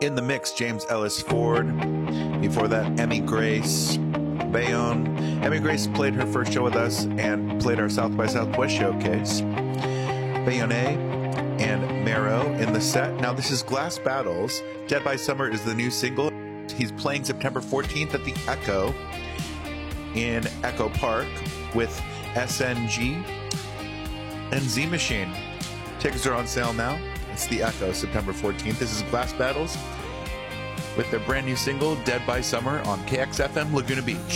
In the mix, James Ellis Ford. Before that, Emmy Grace Bayonne. Emmy Grace played her first show with us and played our South by Southwest showcase. Bayonne and Marrow in the set. Now this is Glass Battles. Dead by Summer is the new single. He's playing September 14th at the Echo in Echo Park with SNG and Z Machine. Tickets are on sale now. It's the Echo, September 14th. This is Glass Battles with their brand new single, Dead by Summer, on KXFM Laguna Beach.